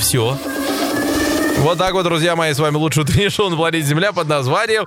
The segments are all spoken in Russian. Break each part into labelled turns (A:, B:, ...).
A: все. Вот так вот, друзья мои, с вами лучшее утреннее шоу на планете Земля под названием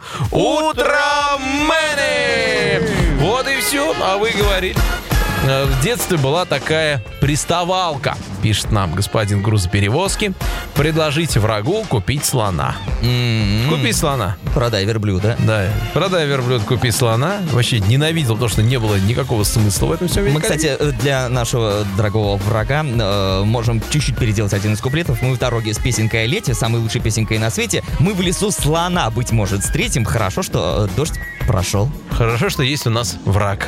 A: «Утромэни». Вот и все, а вы говорили. В детстве была такая приставалка, пишет нам господин грузоперевозки. Предложите врагу купить слона. Купи слона.
B: Продай верблюда.
A: Да, продай верблюд, купи слона. Вообще ненавидел, потому что не было никакого смысла в этом всем.
B: Мы, кстати, для нашего дорогого врага можем чуть-чуть переделать один из куплетов. Мы в дороге с песенкой о лете, самой лучшей песенкой на свете. Мы в лесу слона, быть может, встретим. Хорошо, что дождь прошел.
A: Хорошо, что есть у нас враг.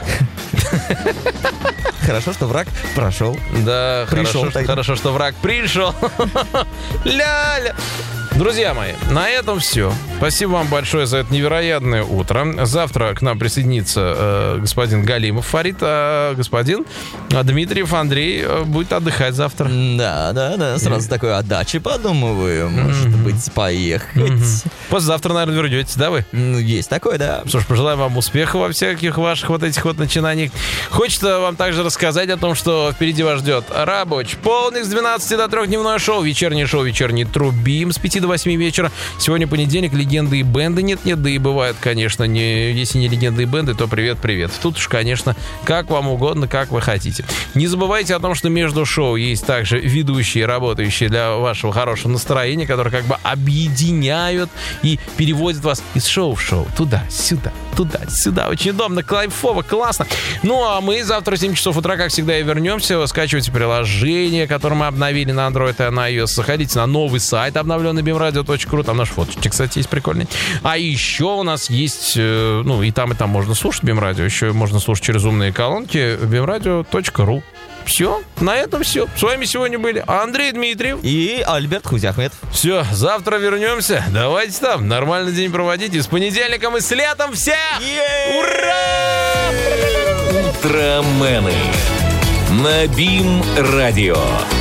B: Хорошо, что враг прошел.
A: Да,
B: пришел.
A: Хорошо, что враг пришел. Ля-ля. Друзья мои, на этом все. Спасибо вам большое за это невероятное утро. Завтра к нам присоединится господин Галимов Фарид, а господин Дмитриев Андрей будет отдыхать завтра.
B: Да. Сразу такой отдачи подумываю. Может быть, поехать.
A: Послезавтра, наверное, вернетесь, да, вы?
B: Есть такое, да.
A: Что ж, пожелаем вам успеха во всяких ваших вот этих вот начинаниях. Хочется вам также рассказать о том, что впереди вас ждет рабочий полдник с 12 до 3 дневное шоу, вечернее шоу «Вечерний Трубим» с 5 до 8 вечера. Сегодня понедельник, легенды и бенды. Нет, да и бывает, конечно. Если не легенды и бенды, то привет. Тут уж, конечно, как вам угодно, как вы хотите. Не забывайте о том, что между шоу есть также ведущие, работающие для вашего хорошего настроения, которые как бы объединяют и переводят вас из шоу в шоу. Туда-сюда. Очень удобно, кайфово, классно. Ну, а мы завтра в 7 часов утра, как всегда, и вернемся. Скачивайте приложение, которое мы обновили на Android и на iOS. Заходите на новый сайт, обновленный bimradio.ru. Там наши фоточки, кстати, есть прикольные. А еще у нас есть, и там можно слушать BimRadio. Еще можно слушать через умные колонки bimradio.ru. Все, на этом все. С вами сегодня были Андрей Дмитриев
B: и Альберт Хузяхметов.
A: Все, завтра вернемся. Давайте там нормальный день проводите. С понедельником и с летом всех! Ура!
C: Утромены на BimRadio.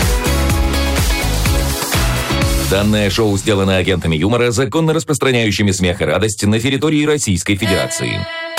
C: Данное шоу сделано агентами юмора, законно распространяющими смех и радость на территории Российской Федерации.